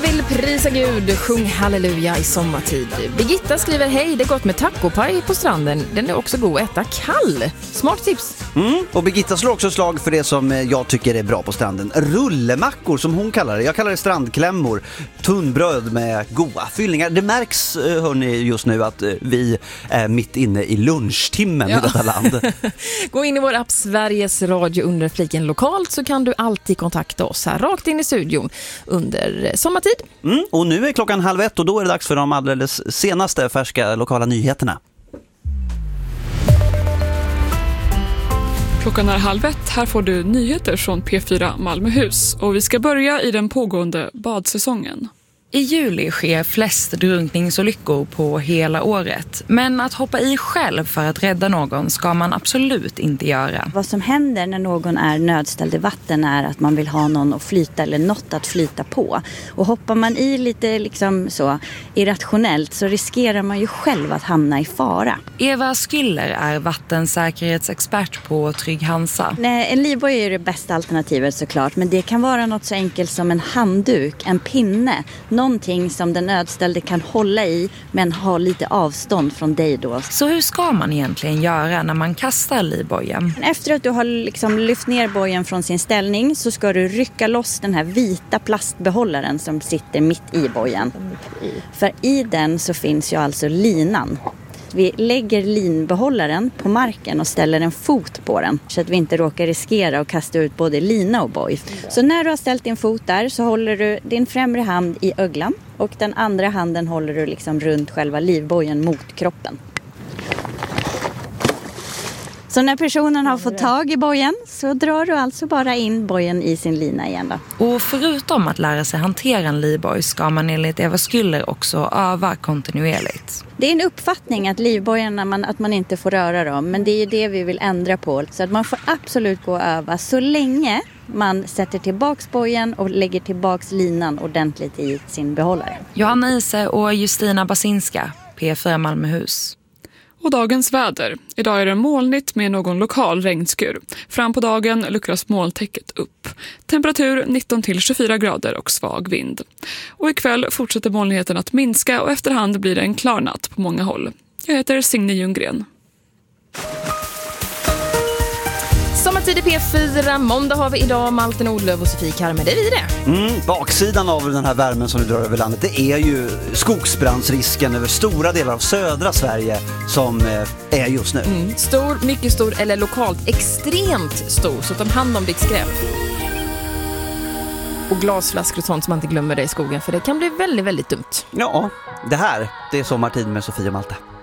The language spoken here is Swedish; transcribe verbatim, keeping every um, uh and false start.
vill prisa Gud, sjung halleluja i sommartid. Birgitta skriver, hej, det är gott med tacopaj på stranden. Den är också god att äta kall. Smart tips. Mm, och Birgitta slår också slag för det som jag tycker är bra på stranden. Rullemackor som hon kallar det. Jag kallar det strandklämmor. Tunnbröd med goda fyllningar. Det märks, hörni, just nu att vi är mitt inne i lunchtimmen ja. i detta land. Gå in i vår app Sveriges Radio under fliken lokalt så kan du alltid kontakta oss här rakt in i studion under sommartid. Mm, och nu är klockan halv ett och då är det dags för de alldeles senaste färska lokala nyheterna. Klockan är halv ett. Här får du nyheter från P fyra Malmöhus. Och vi ska börja i den pågående badsäsongen. I juli sker flest drunkningsolyckor på hela året. Men att hoppa i själv för att rädda någon ska man absolut inte göra. Vad som händer när någon är nödställd i vatten är att man vill ha någon att flyta eller något att flyta på. Och hoppar man i lite liksom så irrationellt så riskerar man ju själv att hamna i fara. Eva Skyller är vattensäkerhetsexpert på Trygg Hansa. Nej, en livboj är det bästa alternativet såklart, men det kan vara något så enkelt som en handduk, en pinne. Någonting som den nödställde kan hålla i men ha lite avstånd från dig då. Så hur ska man egentligen göra när man kastar livbojen? Efter att du har liksom lyft ner bojen från sin ställning så ska du rycka loss den här vita plastbehållaren som sitter mitt i bojen. För i den så finns ju alltså linan. Vi lägger linbehållaren på marken och ställer en fot på den så att vi inte råkar riskera att kasta ut både lina och boj. Så när du har ställt din fot där så håller du din främre hand i öglan och den andra handen håller du liksom runt själva livbojen mot kroppen. Så när personen har fått tag i bojen så drar du alltså bara in bojen i sin lina igen då. Och förutom att lära sig hantera en livboj ska man enligt Eva Skyller också öva kontinuerligt. Det är en uppfattning att livbojarna man, att man inte får röra dem, men det är ju det vi vill ändra på. Så att man får absolut gå och öva så länge man sätter tillbaks bojen och lägger tillbaks linan ordentligt i sin behållare. Johanna Ise och Justina Basinska, P fyra Malmöhus. Och dagens väder. Idag är det molnigt med någon lokal regnskur. Fram på dagen luckras molntäcket upp. Temperatur nitton till tjugofyra grader och svag vind. Och ikväll fortsätter molnigheten att minska och efterhand blir det en klar natt på många håll. Jag heter Signe Ljunggren. Sommartid i P fyra, måndag har vi idag Malte Nordlöf och Sofie Karme, det är vi det. Mm, baksidan av den här värmen som vi drar över landet, det är ju skogsbrandsrisken över stora delar av södra Sverige som eh, är just nu. Mm, stor, mycket stor eller lokalt extremt stor, så ta hand om ditt skräp. Och glasflaskor och sånt som man inte glömmer det i skogen, för det kan bli väldigt, väldigt dumt. Ja, det här, det är Sommartid med Sofie och Malte.